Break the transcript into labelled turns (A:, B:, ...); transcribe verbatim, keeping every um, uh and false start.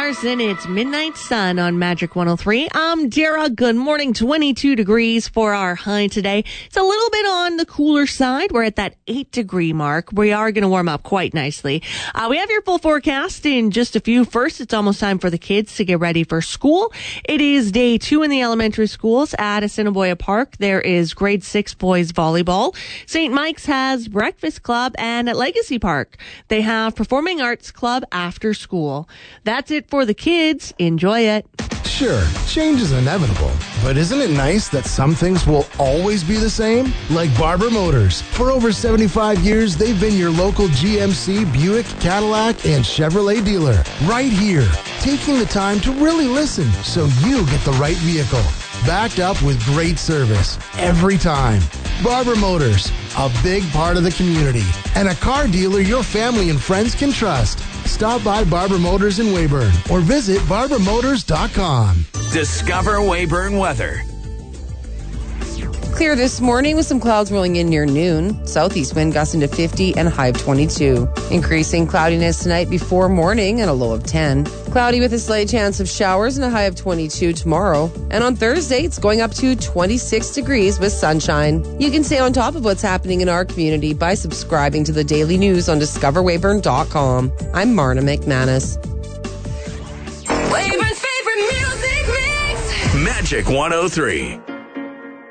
A: Larson. It's Midnight Sun on Magic one oh three. I'm Dara. Good morning. twenty-two degrees for our high today. It's a little bit on the cooler side. We're at that eight degree mark. We are going to warm up quite nicely. Uh, we have your full forecast in just a few. First, it's almost time for the kids to get ready for school. It is day two in the elementary schools at Assiniboia Park. There is grade six boys volleyball. Saint Mike's has breakfast club, and at Legacy Park, they have performing arts club after school. That's it for the kids. Enjoy it.
B: Sure, change is inevitable, but isn't it nice that some things will always be the same? Like Barber Motors. For over seventy-five years, they've been your local G M C, Buick, Cadillac, and Chevrolet dealer. Right here, taking the time to really listen so you get the right vehicle. Backed up with great service every time. Barber Motors, a big part of the community, and a car dealer your family and friends can trust. Stop by Barber Motors in Weyburn or visit barber motors dot com.
C: Discover Weyburn weather.
D: Clear this morning with some clouds rolling in near noon. Southeast wind gusting to fifty and a high of twenty-two. Increasing cloudiness tonight before morning and a low of ten. Cloudy with a slight chance of showers and a high of twenty-two tomorrow. And on Thursday, it's going up to twenty-six degrees with sunshine. You can stay on top of what's happening in our community by subscribing to the daily news on discover weyburn dot com. I'm Marna McManus.
C: Magic one oh three.